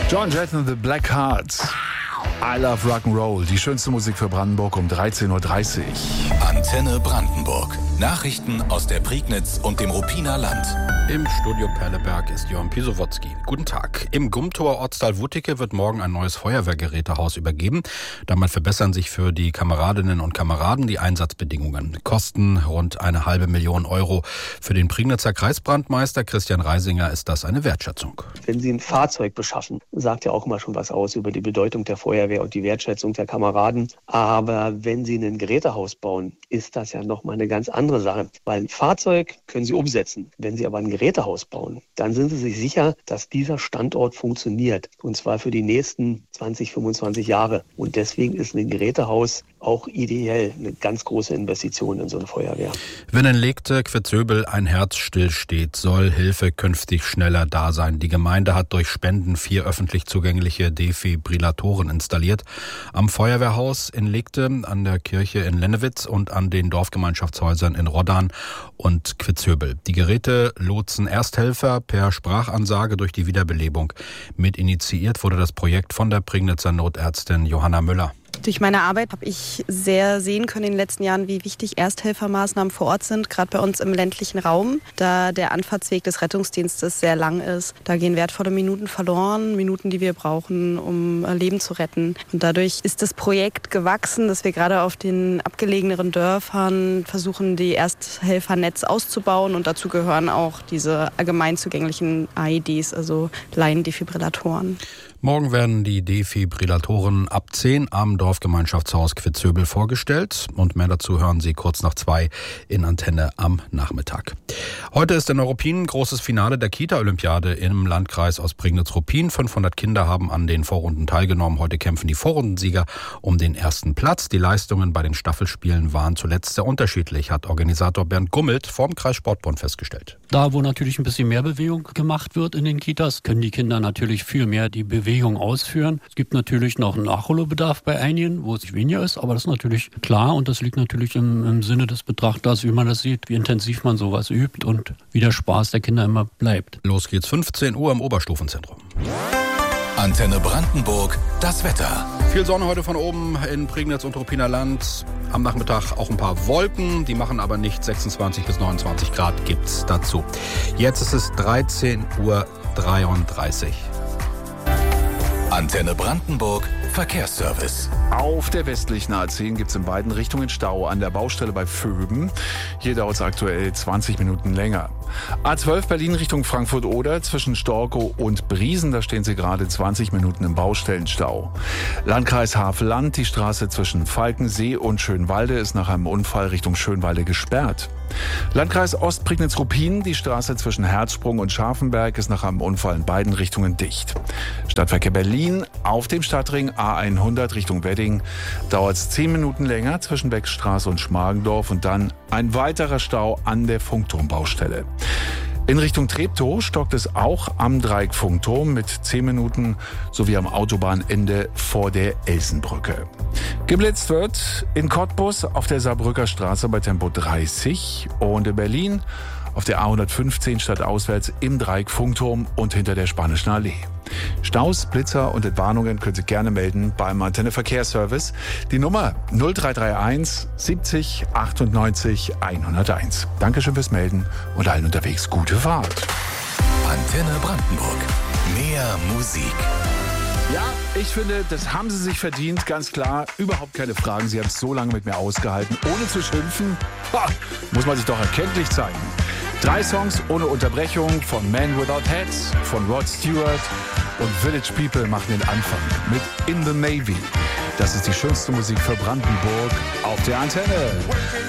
John Jett and the Black Hearts. I love Rock'n'Roll. Die schönste Musik für Brandenburg um 13.30 Uhr. Antenne Brandenburg. Nachrichten aus der Prignitz und dem Ruppiner Land. Im Studio Perleberg ist Jörn Pisowotzki. Guten Tag. Im Gumtor Ortstal-Wutticke wird morgen ein neues Feuerwehrgerätehaus übergeben. Damit verbessern sich für die Kameradinnen und Kameraden die Einsatzbedingungen. Kosten rund 500.000 Euro. Für den Prignitzer Kreisbrandmeister Christian Reisinger ist das eine Wertschätzung. Wenn Sie ein Fahrzeug beschaffen, sagt ja auch immer schon was aus über die Bedeutung der Feuerwehr und die Wertschätzung der Kameraden. Aber wenn Sie ein Gerätehaus bauen, ist das ja nochmal eine ganz andere Sache. Weil ein Fahrzeug können Sie umsetzen. Wenn Sie aber ein Gerätehaus bauen, dann sind Sie sich sicher, dass dieser Standort funktioniert. Und zwar für die nächsten 20, 25 Jahre. Und deswegen ist ein Gerätehaus auch ideell eine ganz große Investition in so eine Feuerwehr. Wenn in Legte, Quetzöbel ein Herz stillsteht, soll Hilfe künftig schneller da sein. Die Gemeinde hat durch Spenden 4 öffentlich zugängliche Defibrillatoren installiert. Am Feuerwehrhaus in Legte, an der Kirche in Lennewitz und an den Dorfgemeinschaftshäusern in Roddan und Quetzöbel. Die Geräte lotsen Ersthelfer per Sprachansage durch die Wiederbelebung. Mit initiiert wurde das Projekt von der Prignitzer Notärztin Johanna Müller. Durch meine Arbeit habe ich sehr sehen können in den letzten Jahren, wie wichtig Ersthelfermaßnahmen vor Ort sind, gerade bei uns im ländlichen Raum, da der Anfahrtsweg des Rettungsdienstes sehr lang ist. Da gehen wertvolle Minuten verloren, Minuten, die wir brauchen, um Leben zu retten. Und dadurch ist das Projekt gewachsen, dass wir gerade auf den abgelegeneren Dörfern versuchen, die Ersthelfernetz auszubauen. Und dazu gehören auch diese allgemein zugänglichen AEDs, also Laiendefibrillatoren. Morgen werden die Defibrillatoren ab 10 am Dorfgemeinschaftshaus Quetzöbel vorgestellt. Und mehr dazu hören Sie kurz nach 2 in Antenne am Nachmittag. Heute ist in Neuruppin großes Finale der Kita-Olympiade im Landkreis Ostprignitz-Ruppin. 500 Kinder haben an den Vorrunden teilgenommen. Heute kämpfen die Vorrundensieger um den ersten Platz. Die Leistungen bei den Staffelspielen waren zuletzt sehr unterschiedlich, hat Organisator Bernd Gummelt vom Kreissportbund festgestellt. Da, wo natürlich ein bisschen mehr Bewegung gemacht wird in den Kitas, können die Kinder natürlich viel mehr die Bewegung ausführen. Es gibt natürlich noch einen Nachholbedarf bei einigen, wo es weniger ist, aber das ist natürlich klar und das liegt natürlich im Sinne des Betrachters, wie man das sieht, wie intensiv man sowas übt und wie der Spaß der Kinder immer bleibt. Los geht's 15 Uhr im Oberstufenzentrum. Antenne Brandenburg, das Wetter. Viel Sonne heute von oben in Prignitz und Ruppiner Land. Am Nachmittag auch ein paar Wolken, die machen aber nicht 26 bis 29 Grad gibt's dazu. Jetzt ist es 13.33 Uhr. Antenne Brandenburg, Verkehrsservice. Auf der westlichen A10 gibt es in beiden Richtungen Stau an der Baustelle bei Vöben. Hier dauert es aktuell 20 Minuten länger. A12 Berlin Richtung Frankfurt-Oder zwischen Storkow und Briesen. Da stehen Sie gerade 20 Minuten im Baustellenstau. Landkreis Havelland, die Straße zwischen Falkensee und Schönwalde ist nach einem Unfall Richtung Schönwalde gesperrt. Landkreis Ostprignitz-Ruppin, die Straße zwischen Herzsprung und Scharfenberg ist nach einem Unfall in beiden Richtungen dicht. Stadtverkehr Berlin, auf dem Stadtring A100 Richtung Wedding dauert es 10 Minuten länger zwischen Beckstraße und Schmargendorf und dann ein weiterer Stau an der Funkturmbaustelle. In Richtung Treptow stockt es auch am Dreieck Funkturm mit 10 Minuten sowie am Autobahnende vor der Elsenbrücke. Geblitzt wird in Cottbus auf der Saarbrücker Straße bei Tempo 30 und in Berlin auf der A115 stadtauswärts im Dreieck Funkturm und hinter der Spanischen Allee. Staus, Blitzer und Entwarnungen können Sie gerne melden beim Antenne Verkehrsservice. Die Nummer 0331 70 98 101. Dankeschön fürs Melden und allen unterwegs gute Fahrt. Antenne Brandenburg. Mehr Musik. Ja, ich finde, das haben Sie sich verdient, ganz klar. Überhaupt keine Fragen. Sie haben es so lange mit mir ausgehalten, ohne zu schimpfen. Muss man sich doch erkenntlich zeigen. 3 Songs ohne Unterbrechung von Man Without Hats, von Rod Stewart und Village People machen den Anfang mit In the Navy. Das ist die schönste Musik für Brandenburg auf der Antenne.